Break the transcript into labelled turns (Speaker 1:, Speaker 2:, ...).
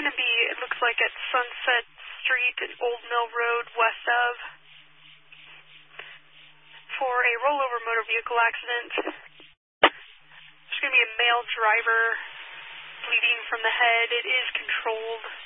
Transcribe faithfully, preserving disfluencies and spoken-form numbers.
Speaker 1: going to be, it looks like at Sunset Street and Old Mill Road, west of, for a rollover motor vehicle accident. There's going to be a male driver bleeding from the head. It is controlled.